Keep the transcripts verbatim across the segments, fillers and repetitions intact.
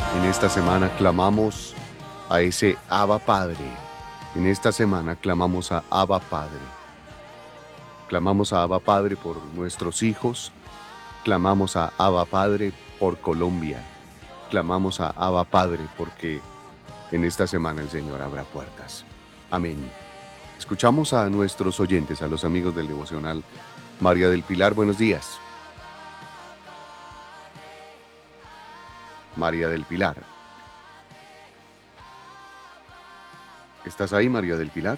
En esta semana clamamos a ese Abba Padre. En esta semana clamamos a Abba Padre. Clamamos a Abba Padre por nuestros hijos. Clamamos a Abba Padre por Colombia. Clamamos a Abba Padre porque en esta semana el Señor abra puertas. Amén. Escuchamos a nuestros oyentes, a los amigos del devocional. María del Pilar, buenos días. María del Pilar. ¿Estás ahí, María del Pilar?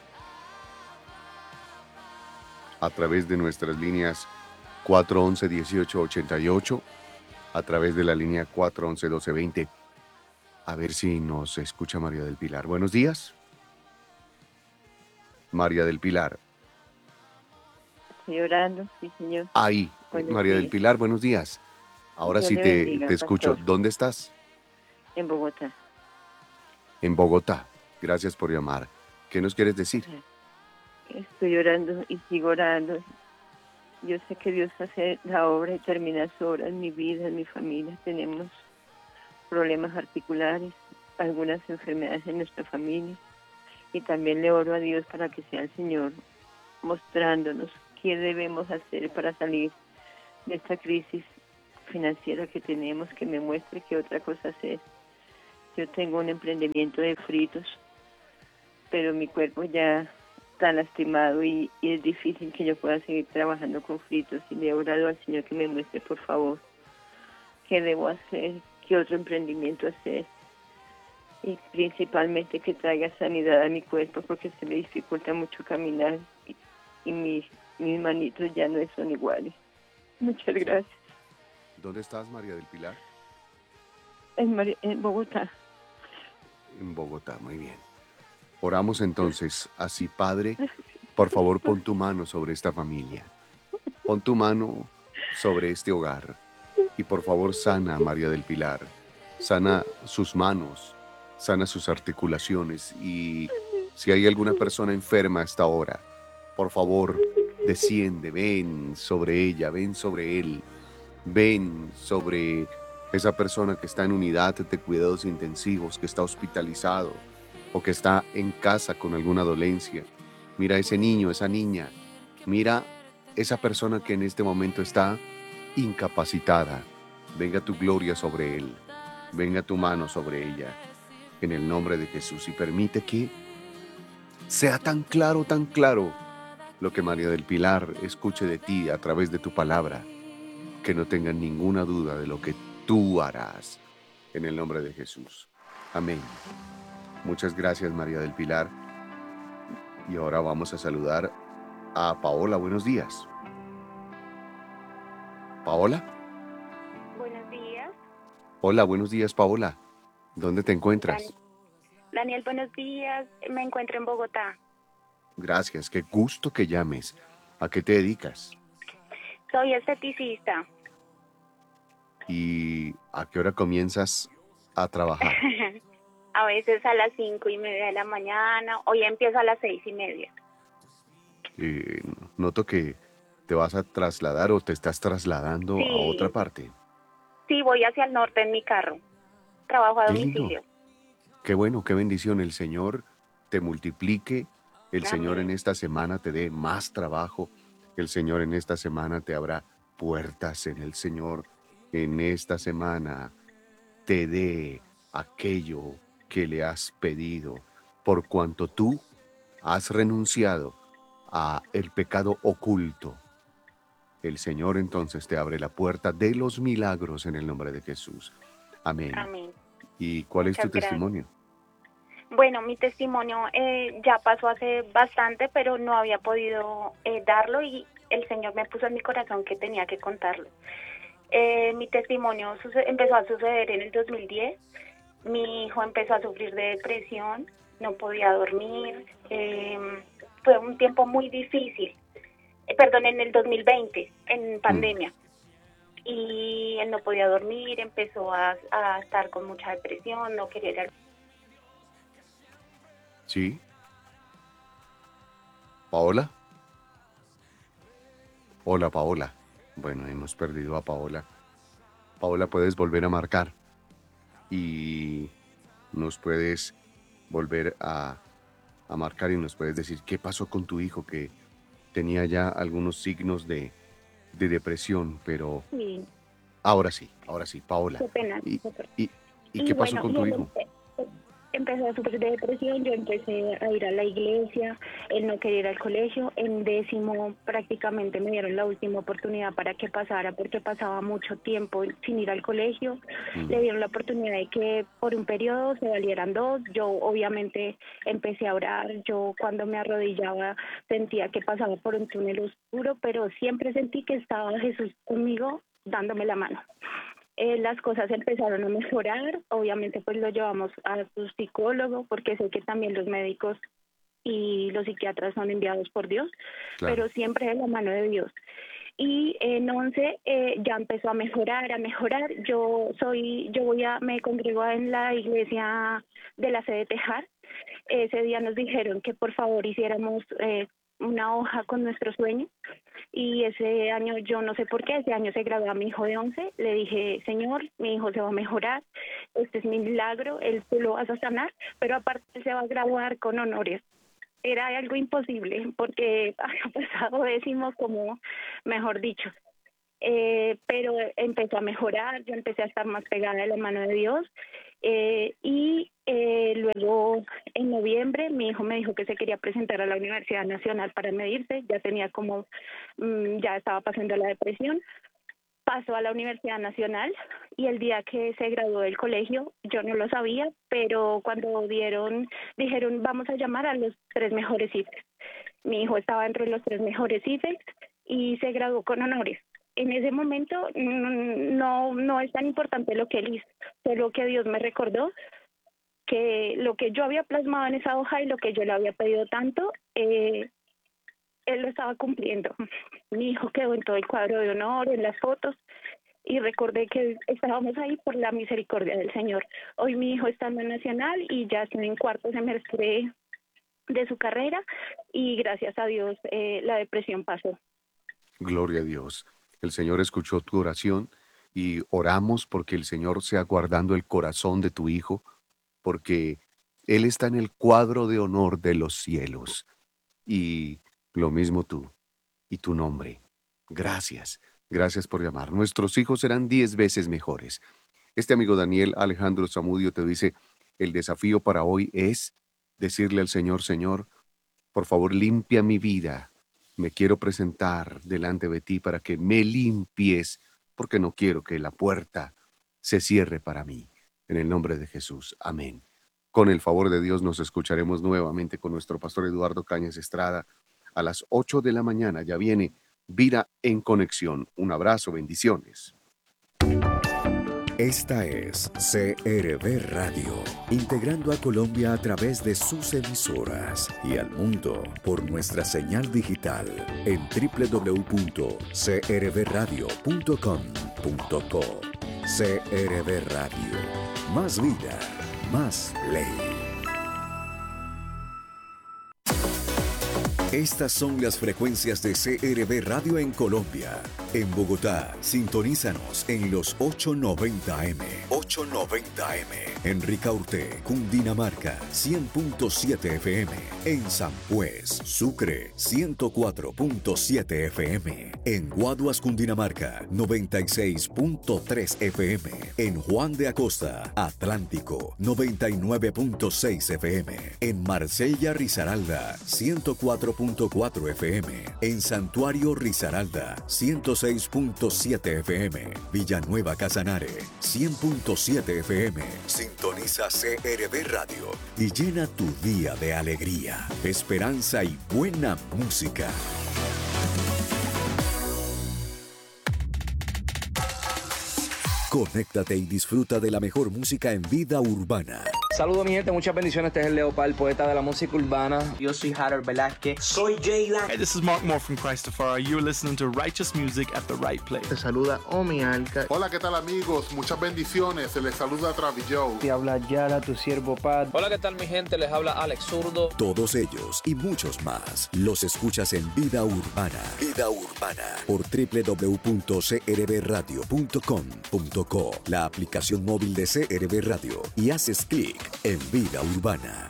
A través de nuestras líneas cuatro once, dieciocho ochenta y ocho, a través de la línea cuatro once, doce veinte. A ver si nos escucha María del Pilar. Buenos días. María del Pilar. Estoy orando, sí, señor. Ahí, Buenos María del días. Pilar, buenos días. Ahora Dios sí le te, bendiga, te escucho. pastor. ¿Dónde estás? En Bogotá. En Bogotá. Gracias por llamar. ¿Qué nos quieres decir? Estoy orando y sigo orando. Yo sé que Dios hace la obra y termina su obra en mi vida, en mi familia. Tenemos problemas articulares, algunas enfermedades en nuestra familia. Y también le oro a Dios para que sea el Señor mostrándonos qué debemos hacer para salir de esta crisis financiera que tenemos, que me muestre qué otra cosa hacer. Yo tengo un emprendimiento de fritos, pero mi cuerpo ya está lastimado y, y es difícil que yo pueda seguir trabajando con fritos. Y le he orado al Señor que me muestre, por favor, qué debo hacer, qué otro emprendimiento hacer. Y principalmente que traiga sanidad a mi cuerpo porque se me dificulta mucho caminar y, y mis, mis manitos ya no son iguales. Muchas gracias. ¿Dónde estás, María del Pilar? En, Mar- en Bogotá. En Bogotá, muy bien. Oramos entonces, así Padre, por favor pon tu mano sobre esta familia. Pon tu mano sobre este hogar. Y por favor sana a María del Pilar. Sana sus manos, sana sus articulaciones. Y si hay alguna persona enferma a esta hora, por favor, desciende, ven sobre ella, ven sobre él. Ven sobre esa persona que está en unidad de cuidados intensivos, que está hospitalizado o que está en casa con alguna dolencia. Mira ese niño, esa niña. Mira esa persona que en este momento está incapacitada. Venga tu gloria sobre él. Venga tu mano sobre ella. En el nombre de Jesús. Y permite que sea tan claro, tan claro lo que María del Pilar escuche de ti a través de tu palabra. Que no tengan ninguna duda de lo que tú harás. En el nombre de Jesús. Amén. Muchas gracias, María del Pilar. Y ahora vamos a saludar a Paola. Buenos días. ¿Paola? Buenos días. Hola, buenos días, Paola. ¿Dónde te Dan- encuentras? Daniel, buenos días. Me encuentro en Bogotá. Gracias, qué gusto que llames. ¿A qué te dedicas? Soy esteticista. ¿Y a qué hora comienzas a trabajar? A veces a las cinco y media de la mañana. Hoy empiezo a las seis y media. Eh, noto que te vas a trasladar o te estás trasladando a otra Sí, parte. sí, voy hacia el norte en mi carro. Trabajo a Qué lindo. domicilio. Qué bueno, qué bendición. El Señor te multiplique. El Señor en Amén. esta semana te dé más trabajo. El Señor en esta semana te abra puertas. En el Señor en esta semana te dé aquello que le has pedido. Por cuanto tú has renunciado a el pecado oculto. El Señor entonces te abre la puerta de los milagros en el nombre de Jesús. Amén. Amén. ¿Y cuál es tu Muchas gracias. testimonio? Bueno, mi testimonio eh, ya pasó hace bastante, pero no había podido eh, darlo y el Señor me puso en mi corazón que tenía que contarlo. Eh, mi testimonio suce- empezó a suceder en el dos mil diez. Mi hijo empezó a sufrir de depresión, no podía dormir. Eh, fue un tiempo muy difícil. Eh, perdón, en el dos mil veinte, en Mm, pandemia. Y él no podía dormir, empezó a, a estar con mucha depresión, no quería ir al... ¿Sí? ¿Paola? Hola, Paola. Bueno, hemos perdido a Paola. Paola, puedes volver a marcar. y nos puedes volver a, a marcar y nos puedes decir qué pasó con tu hijo que tenía ya algunos signos de, de depresión, pero Sí, ahora sí, ahora sí, Paola. qué pena. ¿Y, qué pena. y, y Y qué pasó bueno, con y tu él hijo? empe- empezó a sufrir de depresión, yo empecé a ir a la iglesia, él no quería ir al colegio, en décimo prácticamente me dieron la última oportunidad para que pasara porque pasaba mucho tiempo sin ir al colegio, le Mm, dieron la oportunidad de que por un periodo se valieran dos, yo obviamente empecé a orar, yo cuando me arrodillaba sentía que pasaba por un túnel oscuro, pero siempre sentí que estaba Jesús conmigo dándome la mano. Eh, las cosas empezaron a mejorar, obviamente pues lo llevamos a su psicólogo porque sé que también los médicos y los psiquiatras son enviados por Dios, claro. pero siempre de la mano de Dios. Y en once eh, ya empezó a mejorar, a mejorar. Yo soy, yo voy a, me congrego en la iglesia de la sede de Tejar. Ese día nos dijeron que por favor hiciéramos eh, una hoja con nuestros sueños y ese año yo no sé por qué, ese año se graduó mi hijo de once, le dije, Señor, mi hijo se va a mejorar, este es mi milagro, él tú lo vas a sanar, pero aparte él se va a graduar con honores. Era algo imposible porque había pasado décimo como, mejor dicho. Eh, pero empezó a mejorar, yo empecé a estar más pegada de la mano de Dios eh, y eh, luego en noviembre mi hijo me dijo que se quería presentar a la Universidad Nacional para medirse, ya tenía como, mmm, ya estaba pasando la depresión, pasó a la Universidad Nacional y el día que se graduó del colegio, yo no lo sabía, pero cuando dieron, dijeron vamos a llamar a los tres mejores I F E S. Mi hijo estaba entre los tres mejores I F E S y se graduó con honores. En ese momento no, no es tan importante lo que él hizo, solo que Dios me recordó que lo que yo había plasmado en esa hoja y lo que yo le había pedido tanto, eh, él lo estaba cumpliendo. Mi hijo quedó en todo el cuadro de honor, en las fotos, y recordé que estábamos ahí por la misericordia del Señor. Hoy mi hijo está en la Nacional y ya está en cuarto semestre de su carrera y gracias a Dios eh, la depresión pasó. Gloria a Dios. El Señor escuchó tu oración y oramos porque el Señor sea guardando el corazón de tu hijo, porque Él está en el cuadro de honor de los cielos. Y lo mismo tú y tu nombre. Gracias. Gracias por llamar. Nuestros hijos serán diez veces mejores. Este amigo Daniel Alejandro Zamudio te dice, el desafío para hoy es decirle al Señor, Señor, por favor, limpia mi vida. Me quiero presentar delante de ti para que me limpies, porque no quiero que la puerta se cierre para mí. En el nombre de Jesús. Amén. Con el favor de Dios nos escucharemos nuevamente con nuestro pastor Eduardo Cañas Estrada a las ocho de la mañana. Ya viene Vida en Conexión. Un abrazo, bendiciones. Esta es C R V Radio, integrando a Colombia a través de sus emisoras y al mundo por nuestra señal digital en doble u doble u doble u punto c r v radio punto com punto co. C R V Radio, más vida, más ley. Estas son las frecuencias de C R V Radio en Colombia. En Bogotá, sintonízanos en los ochocientos noventa M. ochocientos noventa M. En Ricaurte, Cundinamarca, cien punto siete F M. En San Juez, Sucre, ciento cuatro punto siete F M. En Guaduas, Cundinamarca, noventa y seis punto tres F M. En Juan de Acosta, Atlántico, noventa y nueve punto seis F M. En Marsella, Risaralda, ciento cuatro punto cuatro F M. En Santuario Risaralda, ciento seis punto siete F M. Villanueva Casanare, cien punto siete F M. Sintoniza C R V Radio y llena tu día de alegría, esperanza y buena música. Conéctate y disfruta de la mejor música en vida urbana. Saludos mi gente, muchas bendiciones. Este es el Leopard, el poeta de la música urbana. Yo soy Harold Velázquez. Soy Jayla. Hey, this is Mark Moore from Christafari. You're listening to Righteous Music at the Right Place. Te saluda Omi Alca. Hola, ¿qué tal amigos? Muchas bendiciones. Se les saluda Travis Joe. Te habla Yara, tu siervo Pat. Hola, ¿qué tal mi gente? Les habla Alex Zurdo. Todos ellos y muchos más los escuchas en Vida Urbana. Vida Urbana por doble u doble u doble u punto c r b radio punto com punto co, la aplicación móvil de C R B Radio, y haces clic en Vida Urbana.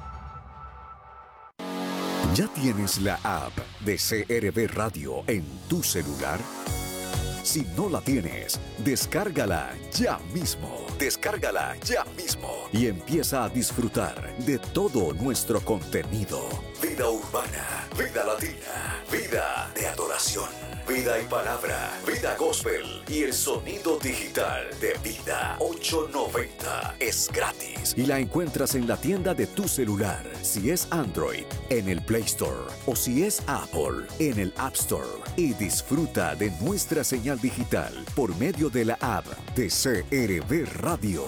¿Ya tienes la app de C R B Radio en tu celular? Si no la tienes, descárgala ya mismo. Descárgala ya mismo y empieza a disfrutar de todo nuestro contenido. Vida urbana, vida latina, vida de adoración, vida y palabra, vida gospel y el sonido digital de Vida ochocientos noventa. Es gratis y la encuentras en la tienda de tu celular. Si es Android, en el Play Store, o si es Apple, en el App Store. Y disfruta de nuestra señal digital por medio de la app de C R B Radio.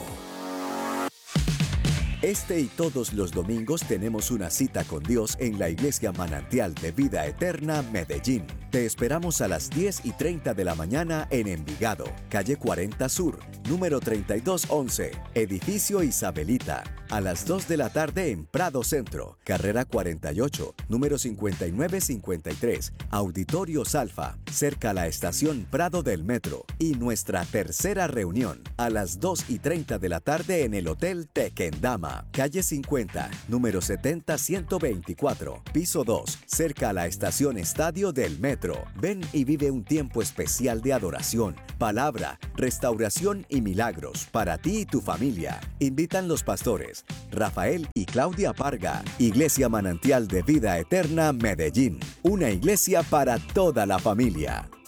Este y todos los domingos tenemos una cita con Dios en la Iglesia Manantial de Vida Eterna, Medellín. Te esperamos a las diez y treinta de la mañana en Envigado, calle cuarenta Sur, número treinta y dos once, edificio Isabelita. A las dos de la tarde en Prado Centro, carrera cuarenta y ocho, número cincuenta y nueve cincuenta y tres, Auditorio Salfa, cerca a la estación Prado del Metro. Y nuestra tercera reunión, a las dos y treinta de la tarde en el Hotel Tequendama, calle cincuenta, número setenta ciento veinticuatro, piso dos, cerca a la estación Estadio del Metro. Ven y vive un tiempo especial de adoración, palabra, restauración y milagros para ti y tu familia. Invitan los pastores Rafael y Claudia Parga. Iglesia Manantial de Vida Eterna, Medellín. Una iglesia para toda la familia.